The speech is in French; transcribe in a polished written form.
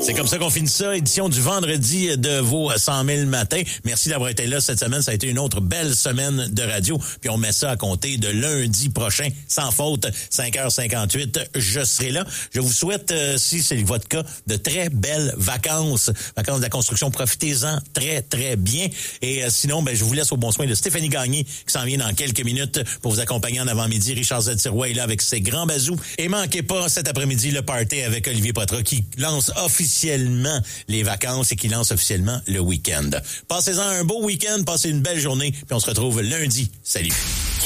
C'est comme ça qu'on finit ça, édition du vendredi de vos 100 000 matins. Merci d'avoir été là cette semaine. Ça a été une autre belle semaine de radio. Puis on met ça à compter de lundi prochain, sans faute, 5h58. Je serai là. Je vous souhaite, si c'est votre cas, de très belles vacances. Vacances de la construction. Profitez-en très, très bien. Et sinon, je vous laisse au bon soin de Stéphanie Gagné, qui s'en vient dans quelques minutes pour vous accompagner en avant-midi. Richard Z. Sirois est là avec ses grands bazous. Et manquez pas cet après-midi le party avec Olivier Poitras qui lance officiellement les vacances et qui lance officiellement le week-end. Passez-en un beau week-end, passez une belle journée, puis on se retrouve lundi. Salut!